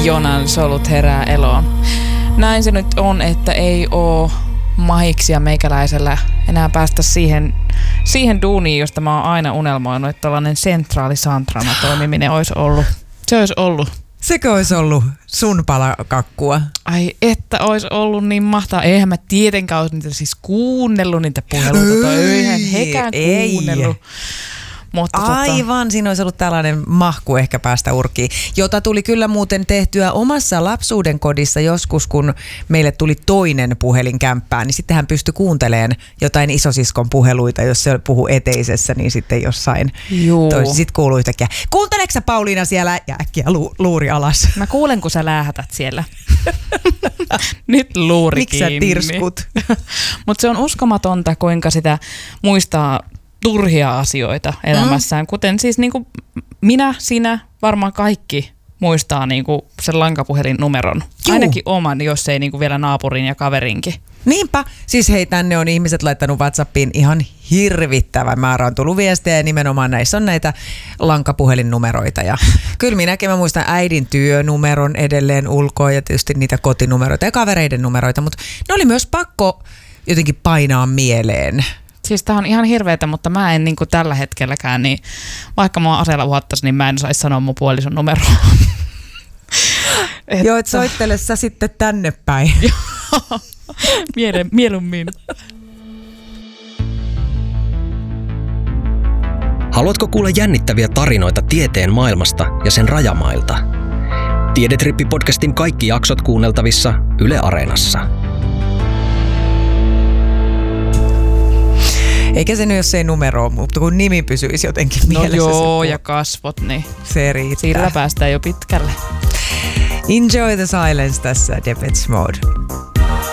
Jonan solut herää eloon. Näin se nyt on, että ei oo mahiksia meikäläisellä enää päästä siihen duuniin, josta mä oon aina unelmoinut, että tällainen sentraalisantrana toimiminen olisi ollut. Se olisi ollut. Sekö olisi ollut sun palakakkua? Ai, että olisi ollut niin mahtavaa. Eihän mä tietenkään olisi niitä siis kuunnellut niitä puheluita. Eihän hekään kuunnellut. Mutta aivan, siinä olisi ollut tällainen mahku ehkä päästä urkiin, jota tuli kyllä muuten tehtyä omassa lapsuuden kodissa joskus, kun meille tuli toinen puhelin kämppään, niin sitten hän pystyi kuuntelemaan jotain isosiskon puheluita, jos se puhuu eteisessä, niin sitten jossain toisessa. Sitten kuului yhtäkkiä, kuunteleksä sä Pauliina siellä? Ja äkkiä luuri alas. Mä kuulen, kun sä läähätät siellä. Nyt luuri Miksi sä tirskut? Mutta se on uskomatonta, kuinka sitä muistaa turhia asioita elämässään, kuten siis niinku sinä, varmaan kaikki muistaa niinku sen lankapuhelinnumeron. Ainakin oman, jos ei niinku vielä naapurin ja kaverinkin. Niinpä. Siis hei, tänne on ihmiset laittanut WhatsAppiin ihan hirvittävä määrä. On tullut viestejä ja nimenomaan näissä on näitä lankapuhelinnumeroita. Ja kyllä minäkin mä muistan äidin työnumeron edelleen ulkoa ja tietysti niitä kotinumeroita ja kavereiden numeroita, mutta ne oli myös pakko jotenkin painaa mieleen. Siis tää on ihan hirveetä, mutta mä en niinku tällä hetkelläkään, niin vaikka mua aseella uhattaisi, niin mä en saisi sanoa mun puolison numeroa. Joo, et soittele sä sitten tänne päin. Mieluummin. Haluatko kuulla jännittäviä tarinoita tieteen maailmasta ja sen rajamailta? Tiedetrippi-podcastin kaikki jaksot kuunneltavissa Yle Areenassa. Eikä se nyt, jos ei numero, mutta kun nimi pysyisi jotenkin mielessä. No joo, ja kasvot, niin se riittää. Sillä päästään jo pitkälle. Enjoy the silence tässä Depeche Mode.